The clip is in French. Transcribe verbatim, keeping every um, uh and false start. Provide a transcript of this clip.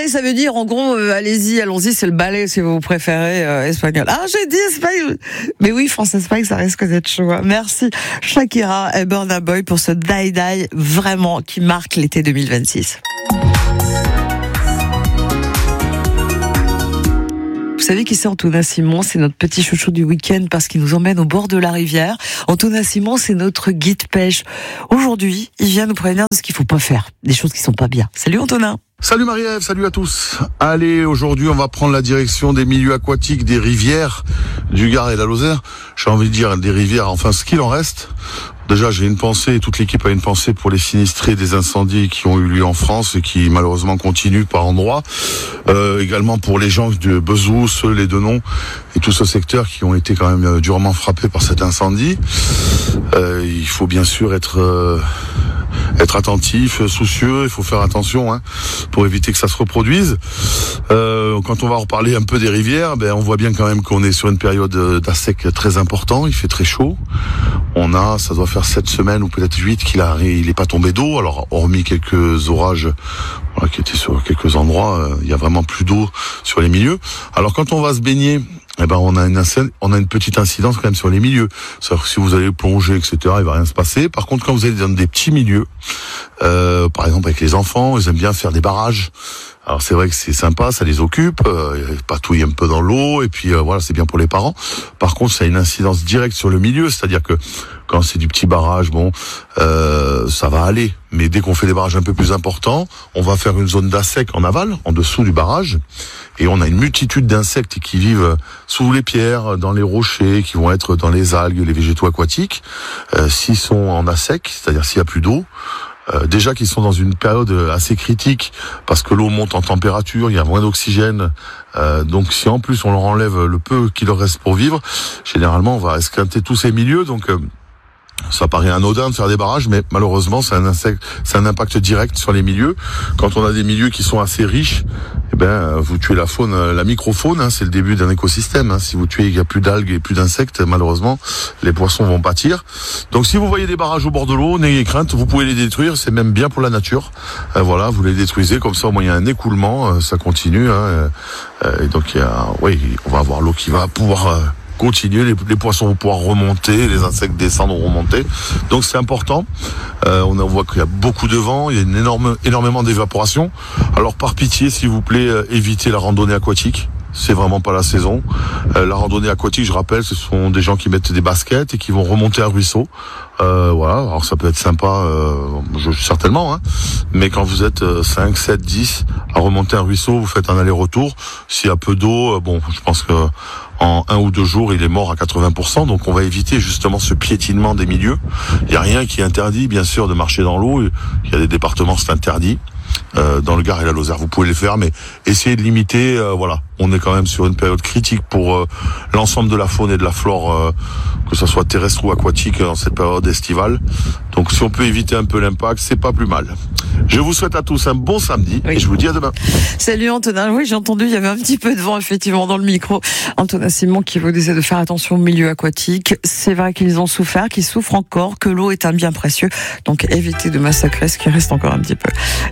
Spy, ça veut dire, en gros, euh, allez-y, allons-y, c'est le ballet, si vous préférez, euh, espagnol. Ah, j'ai dit Spy. Mais oui, français Spy, ça risque d'être chaud. Hein. Merci, Shakira et Burna Boy, pour ce Die Die, vraiment, qui marque l'été deux mille vingt-six. Vous savez qui c'est Antonin Simon? C'est notre petit chouchou du week-end parce qu'il nous emmène au bord de la rivière. Antonin Simon, c'est notre guide pêche. Aujourd'hui, il vient nous prévenir de ce qu'il faut pas faire, des choses qui sont pas bien. Salut Antonin. Salut Marie-Ève, salut à tous. Allez, aujourd'hui, on va prendre la direction des milieux aquatiques, des rivières du Gard et de la Lozère. J'ai envie de dire des rivières, enfin ce qu'il en reste. Déjà, j'ai une pensée, et toute l'équipe a une pensée pour les sinistrés des incendies qui ont eu lieu en France et qui malheureusement continuent par endroits. Euh, également pour les gens de Bezous, les Denons et tout ce secteur qui ont été quand même durement frappés par cet incendie. Euh, il faut bien sûr être... Euh, être attentif, soucieux, il faut faire attention hein, pour éviter que ça se reproduise. Euh, quand on va reparler un peu des rivières, ben on voit bien quand même qu'on est sur une période d'assec très important, il fait très chaud. On a, ça doit faire sept semaines ou peut-être huit qu'il a, il est pas tombé d'eau. Alors hormis quelques orages voilà, qui étaient sur quelques endroits, euh, il y a vraiment plus d'eau sur les milieux. Alors quand on va se baigner, eh ben on a une on a une petite incidence quand même sur les milieux. C'est-à-dire que si vous allez plonger, et cetera, il va rien se passer. Par contre, quand vous allez dans des petits milieux, euh, par exemple avec les enfants, ils aiment bien faire des barrages. Alors c'est vrai que c'est sympa, ça les occupe, euh, ils patouillent un peu dans l'eau et puis euh, voilà, c'est bien pour les parents. Par contre, ça a une incidence directe sur le milieu, c'est-à-dire que quand c'est du petit barrage, bon, euh, ça va aller. Mais dès qu'on fait des barrages un peu plus importants, on va faire une zone d'assec en aval, en dessous du barrage, et on a une multitude d'insectes qui vivent sous les pierres, dans les rochers, qui vont être dans les algues, les végétaux aquatiques. Euh, s'ils sont en assec, c'est-à-dire s'il y a plus d'eau, Euh, déjà qu'ils sont dans une période assez critique parce que l'eau monte en température, il y a moins d'oxygène, euh, donc si en plus on leur enlève le peu qu'il leur reste pour vivre, généralement on va esquinter tous ces milieux, donc euh, ça paraît anodin de faire des barrages, mais malheureusement c'est un insecte, c'est un impact direct sur les milieux. Quand on a des milieux qui sont assez riches, eh ben vous tuez la faune, la microfaune, hein, c'est le début d'un écosystème. Hein. Si vous tuez, il y a plus d'algues et plus d'insectes, malheureusement les poissons vont pâtir. Donc si vous voyez des barrages au bord de l'eau, n'ayez crainte, vous pouvez les détruire, c'est même bien pour la nature. Euh, voilà, vous les détruisez comme ça, au moins il y a un écoulement, euh, ça continue. Hein, euh, et donc il y a, oui, on va avoir l'eau qui va pouvoir euh, continuer, les, les poissons vont pouvoir remonter, les insectes descendre vont remonter. Donc c'est important. Euh, on voit qu'il y a beaucoup de vent, il y a une énorme, énormément d'évaporation. Alors par pitié, s'il vous plaît, euh, évitez la randonnée aquatique. C'est vraiment pas la saison. Euh, la randonnée aquatique, je rappelle, ce sont des gens qui mettent des baskets et qui vont remonter un ruisseau. Euh, voilà, alors ça peut être sympa, euh, je, certainement, hein. Mais quand vous êtes euh, cinq, sept, dix à remonter un ruisseau, vous faites un aller-retour. S'il y a peu d'eau, euh, bon, je pense que en un ou deux jours, il est mort à quatre-vingts pour cent. Donc on va éviter justement ce piétinement des milieux. Il n'y a rien qui est interdit, bien sûr, de marcher dans l'eau. Il y a des départements, c'est interdit. Euh, dans le Gard et la Lozère, vous pouvez les faire, mais essayez de limiter. Euh, voilà, on est quand même sur une période critique pour euh, l'ensemble de la faune et de la flore, euh, que ce soit terrestre ou aquatique, dans cette période estivale. Donc, si on peut éviter un peu l'impact, c'est pas plus mal. Je vous souhaite à tous un bon samedi oui. Et je vous dis à demain. Salut Antonin. Oui, j'ai entendu, il y avait un petit peu de vent effectivement dans le micro. Antonin Simon qui vous disait de faire attention au milieu aquatique. C'est vrai qu'ils ont souffert, qu'ils souffrent encore, que l'eau est un bien précieux. Donc, évitez de massacrer ce qui reste encore un petit peu.